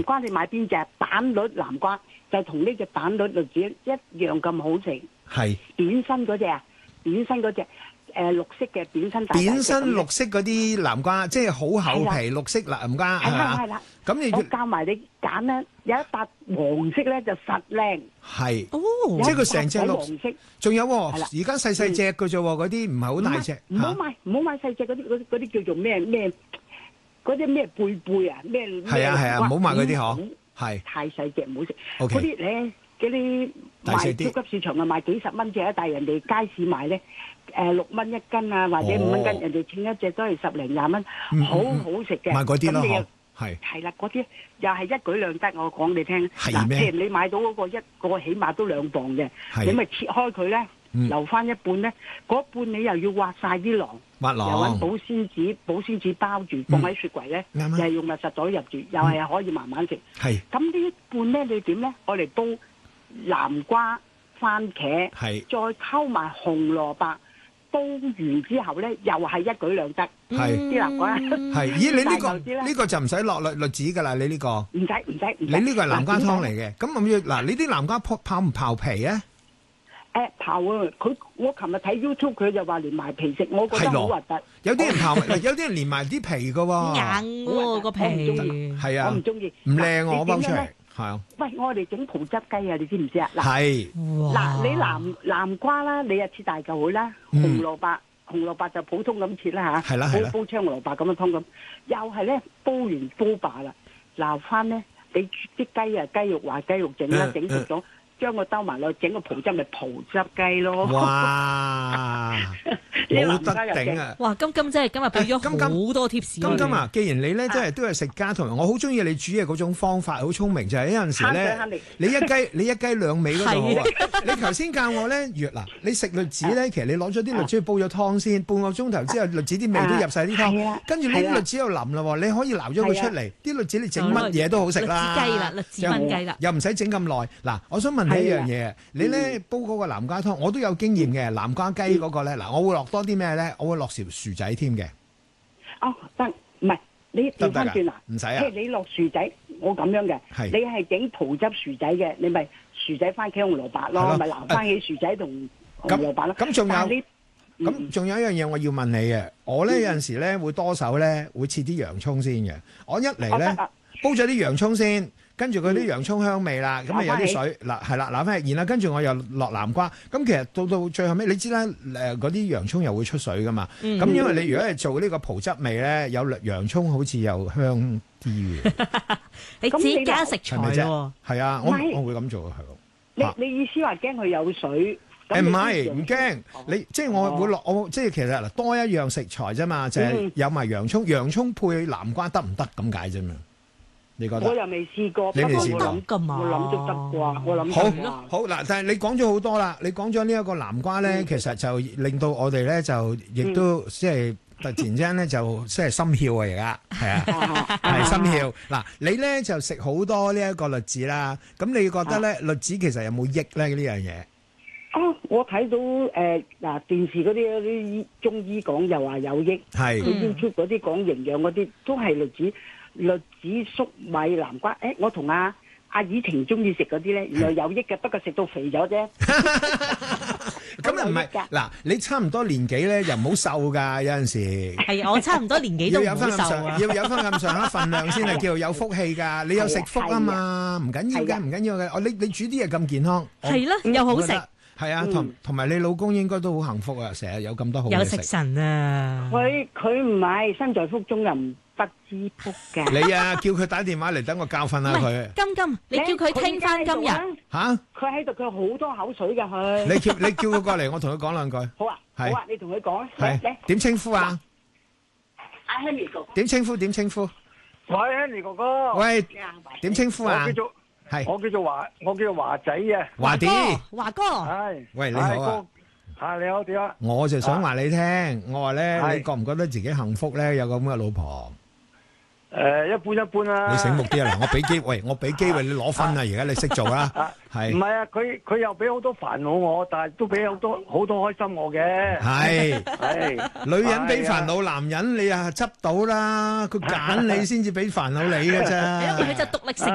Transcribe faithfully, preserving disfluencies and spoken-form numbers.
瓜你買邊隻？蛋綠南瓜就同呢隻蛋綠栗子一樣咁好食。 係扁身嗰隻啊，扁身嗰隻誒綠色嘅扁身大大隻扁身咁嘅綠色嗰啲南瓜，即係好厚皮綠色南瓜， 係啦係嘛？ 係啦， 咁你我教埋你揀咧，有一笪黃色咧就實靚， 係哦， 即係佢成隻有一笪綠黃色。 仲有喎， 係啦而家細細隻嘅啫喎，嗰啲唔係好大隻唔好嚇。 買唔好買細隻嗰啲嗰啲嗰啲叫做咩咩嗰啲咩貝貝啊咩咩係啊係啊，唔好買嗰啲嗬。 唔好係太細隻唔好食。 OK 嗰啲咧嗰啲賣大細啲超級市場啊賣幾十蚊隻啊，但係人哋街市賣咧誒六蚊一斤啊或者五蚊哦斤，人哋稱一隻都係十零廿蚊， 嗯好嗯好食嘅。 買嗰啲咯咁你又嗬，係係啦，嗰啲又係一舉兩得。我講你聽，嗱， 係咩譬如你買到嗰個一個起碼都兩磅嘅， 係你咪切開佢咧， 嗯留翻一半咧，嗰一半你又要挖晒啲囊。 滑又揾浪保鮮紙，保鮮紙包住，放喺雪櫃咧， 啱啊又係用密實袋入住，又係可以慢慢食。 係咁呢一半咧，你點咧？我嚟煲南瓜、番茄， 係再溝埋紅蘿蔔，煲完之後咧，又係一舉兩得。 係啲南瓜係，咦？你呢個大嚿啲咧呢個就唔使落栗栗子㗎啦，你呢個。 唔使唔使唔使。 你呢個係南瓜湯嚟嘅。 嘅，咁咁要嗱，你啲南瓜泡泡唔泡皮啊？ 誒刨啊！佢我琴日睇 YouTube，佢就話連埋皮食，我覺得係咯好核突。 有啲人泡，有啲人連埋啲皮㗎喎。 硬喎個皮， 係啊我唔，中意。 唔靚嗱我包出嚟你點樣咧， 係啊， 喂，我哋整葡汁雞啊！你知唔知啊？嗱。 係哇嗱，你南南瓜啦，你又切大嚿佢啦， 嗯紅蘿蔔紅蘿蔔就普通咁切啦嚇， 係啦係啦煲煲青蘿蔔咁樣湯咁，又係咧煲完煲罷啦，撈翻咧你啲雞啊雞肉話雞肉整啦， 嗯整熟咗，將個兜埋落去整個葡汁咪葡汁雞咯。 哇， 你冇得南瓜又頂啊！ 哇！金金真係今日俾誒金金咗好多 tips 金金啊，既然你咧真係都係食家，同埋我好中意你煮嘢嗰種方法，好聰明，就係有陣時慳水咧慳力， 你一雞你一雞兩味嗰度好啊！你頭先教我咧，若嗱你食栗子咧，其實你攞咗啲栗子煲咗湯先，半個鐘頭之後栗子啲味都入晒啲湯係啊， 跟住呢啲栗子又腍啦喎，你可以撈咗佢出嚟，啲栗子你整乜嘢都好食啦。 栗子雞啦，栗子炆雞啦。 又唔使整咁耐。嗱，我想問你一樣嘢，你咧煲嗰個南瓜湯，我都有經驗嘅。南瓜雞嗰個咧，嗱，我會落多啲咩咧？我會落條薯仔添嘅。 哦，得唔係你得唔得㗎調翻轉啦？ 唔使啊即係你落薯仔，我咁樣嘅， 係你係整葡汁薯仔嘅，你咪薯仔番茄紅蘿蔔係咯咯，咪撈翻起薯仔同紅蘿蔔咯。 咁仲有但係你咁仲有一樣嘢我要問你嘅，我咧有陣時咧會多手咧會切啲洋葱先嘅。我一嚟咧我得啊煲咗啲洋葱先。跟住佢啲洋葱香味啦，咁啊有啲水嗱係啦，撈翻嚟，然後跟住我又落南瓜，咁其實到到最後尾，你知啦，誒嗰啲洋葱又會出水噶嘛，咁因為你如果係做呢個葡汁味咧，有洋葱好似又香啲嘅， 你自己加食材係咪喎啫？，係啊，我唔係我會咁做嘅，係喎。 你你意思話驚佢有水？ 誒唔係唔驚， 哦你即係我會落我即係其實嗱多一樣食材啫嘛，就係嗯有埋洋葱，洋葱配南瓜得唔得咁解啫嘛？你覺得？ 我又未試過， 你未試過不過我諗㗎嘛我諗都得啩，我諗好得啩好嗱，但係你講咗好多啦，你講咗呢一個南瓜咧， 嗯其實就令到我哋咧就亦都即係突然之間咧就即係心竅啊！而家係啊，係心竅。嗱，你咧就食好多呢一個栗子啦，咁你覺得咧栗子其實有冇益咧呢樣嘢？ 哦，我睇到誒嗱電視嗰啲嗰啲醫中醫講又話有益， 係佢 YouTube 嗰啲講營養嗰啲都係栗子、栗子、粟米、南瓜。誒，我同阿阿以婷中意食嗰啲咧，原來有益嘅，不過食到肥咗啫。 咁又唔係嗱，你差唔多年紀咧，又唔好瘦㗎，有陣時。 係啊，我差唔多年紀都要有翻咁唔好瘦上， 啊。 要有翻咁上下份量先係叫做有福氣㗎。你有食福啊嘛，唔緊要嘅， 係啊唔緊要嘅。哦，你你煮啲嘢咁健康，我係啦，又好食， 我覺得係啊，同同埋你老公應該都好幸福啊，成日有咁多好有嘢食。 食神啊！ 佢佢唔係身在福中又唔不知福㗎。 你啊，叫佢打電話嚟等我教訓唔下佢係金金，你叫佢聽翻今日。 嚇。 佢喺度，佢好多口水㗎佢。 你叫你叫佢過嚟，我同佢講兩句。 好啊，好係啊，你同佢講啊。 係嚟點稱呼啊？ 阿 Henry 哥， 點稱呼？點稱呼？ 喂，Henry 哥哥， 喂，點稱呼啊我叫？做係我叫做華，我叫做華仔啊， 華弟。 華哥， 係， 喂，你好啊。 哥，啊你好點啊？ 我就想話你聽，我話咧， 係你覺唔覺得自己幸福咧？有咁嘅老婆， 誒一般一般啦。 你醒目啲啊！嗱，我俾機會，我俾機會你攞分啊！而家你識做啦， 啊，唔係係啊，佢佢又俾好多煩惱我，但係都俾好多好多開心我嘅。 係。 係， 女人俾煩惱男人，你啊執到啦，佢揀你先至俾煩惱你嘅係因為佢啫。 就獨立成